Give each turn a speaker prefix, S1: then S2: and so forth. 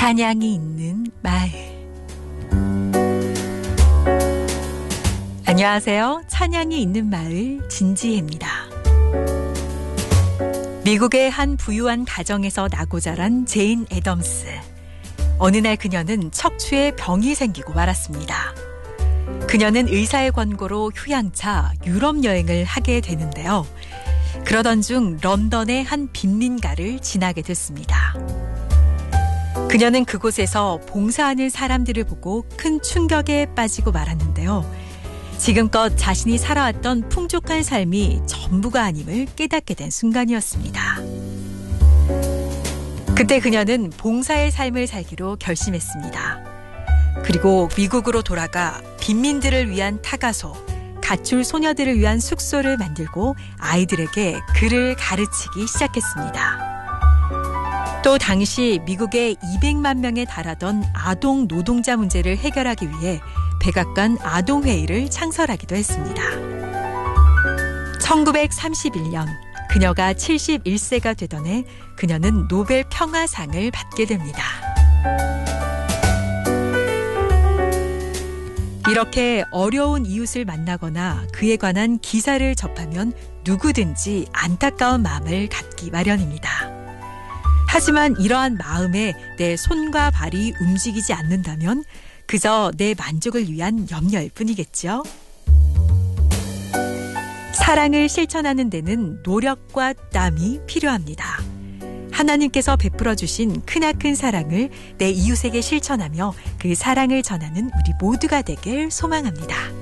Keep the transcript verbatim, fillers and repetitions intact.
S1: 찬양이 있는 마을. 안녕하세요. 찬양이 있는 마을 진지혜입니다. 미국의 한 부유한 가정에서 나고 자란 제인 애덤스. 어느 날 그녀는 척추에 병이 생기고 말았습니다. 그녀는 의사의 권고로 휴양차 유럽 여행을 하게 되는데요. 그러던 중 런던의 한 빈민가를 지나게 됐습니다. 그녀는 그곳에서 봉사하는 사람들을 보고 큰 충격에 빠지고 말았는데요. 지금껏 자신이 살아왔던 풍족한 삶이 전부가 아님을 깨닫게 된 순간이었습니다. 그때 그녀는 봉사의 삶을 살기로 결심했습니다. 그리고 미국으로 돌아가 빈민들을 위한 타가소, 가출 소녀들을 위한 숙소를 만들고 아이들에게 글을 가르치기 시작했습니다. 또 당시 미국의 이백만 명에 달하던 아동 노동자 문제를 해결하기 위해 백악관 아동회의를 창설하기도 했습니다. 천구백삼십일 년 그녀가 칠십일 세가 되던 해 그녀는 노벨 평화상을 받게 됩니다. 이렇게 어려운 이웃을 만나거나 그에 관한 기사를 접하면 누구든지 안타까운 마음을 갖기 마련입니다. 하지만 이러한 마음에 내 손과 발이 움직이지 않는다면 그저 내 만족을 위한 염려일 뿐이겠죠. 사랑을 실천하는 데는 노력과 땀이 필요합니다. 하나님께서 베풀어 주신 크나큰 사랑을 내 이웃에게 실천하며 그 사랑을 전하는 우리 모두가 되길 소망합니다.